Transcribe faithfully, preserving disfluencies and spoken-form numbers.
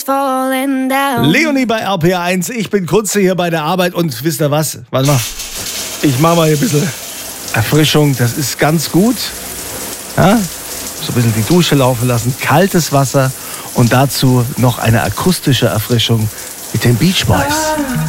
falling down. Leonie bei R P R eins, ich bin kurz hier bei der Arbeit und wisst ihr was? Warte mal, ich mache mal hier ein bisschen Erfrischung, das ist ganz gut. Ja? So ein bisschen die Dusche laufen lassen, kaltes Wasser und dazu noch eine akustische Erfrischung mit den Beach Boys.